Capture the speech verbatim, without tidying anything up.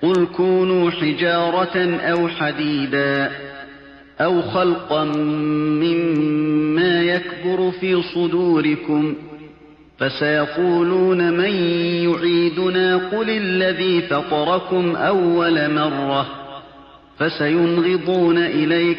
قُلْ كُونُوا حِجَارَةً أَوْ حَدِيدًا أَوْ خَلْقًا مِّمَّا يَكْبُرُ فِي صُدُورِكُمْ فَسَيَقُولُونَ مَن يُعِيدُنَا قُلِ الَّذِي فَطَرَكُمْ أَوَّلَ مَرَّةٍ فَسَيُنْغِضُونَ إِلَيْكَ